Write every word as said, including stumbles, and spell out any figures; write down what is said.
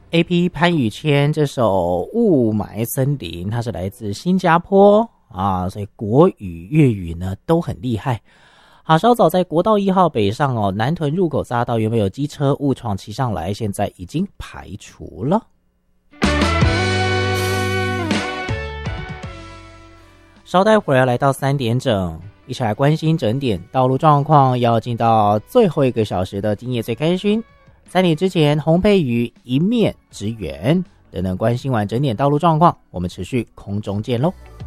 A P 潘宇谦这首《雾霾森林》，它是来自新加坡啊，所以国语、粤语呢都很厉害。好，稍早在国道一号北上哦，南屯入口匝道原本有机车误闯骑上来，现在已经排除了。稍待会儿来到三点整，一起来关心整点道路状况，要进到最后一个小时的今夜最开心。三点之前，洪佩瑜一面之缘等等关心完整点道路状况，我们持续空中见喽。